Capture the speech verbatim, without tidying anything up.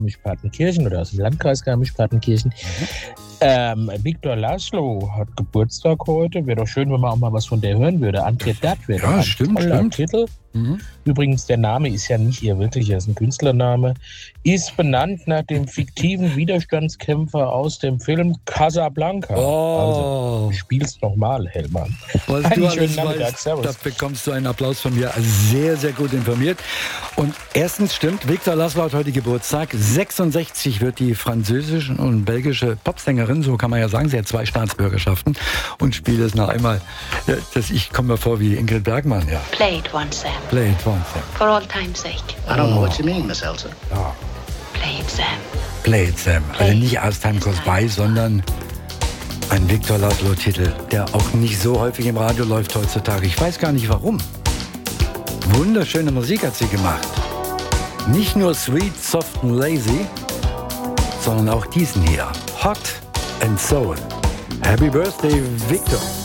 Garmisch-Partenkirchen oder aus dem Landkreis Garmisch-Partenkirchen. Mhm. Ähm, Viktor Laszlo hat Geburtstag heute. Wäre doch schön, wenn man auch mal was von der hören würde. Antje Datt wäre ja, ein stimmt, toller stimmt. Titel. Mhm. Übrigens, der Name ist ja nicht ihr wirklicher, ist ein Künstlername. Ist benannt nach dem fiktiven Widerstandskämpfer aus dem Film Casablanca. Oh. Also, spiel's nochmal, Hellmann. Was Einen du schönen alles Nachmittag, weißt, servus. da bekommst du einen Applaus von mir. Sehr, sehr gut informiert. Und erstens stimmt, Viktor Laszlo hat heute Geburtstag. sechsundsechzig wird die französische und belgische Popsängerin, so kann man ja sagen. Sie hat zwei Staatsbürgerschaften und spielt es noch einmal. Das, ich komme mir vor wie Ingrid Bergmann. Ja. Play it once, Sam. Play it once, Sam. For all time's sake. I don't know what you mean, Miss Elsa. Ja. Play it, Sam. Play it, Sam. Also nicht As Time Goes By, sondern ein Viktor Laszlo-Titel, der auch nicht so häufig im Radio läuft heutzutage. Ich weiß gar nicht warum. Wunderschöne Musik hat sie gemacht. Nicht nur Sweet, Soft and Lazy, sondern auch diesen hier. Hot and Soul. Happy Birthday, Viktor.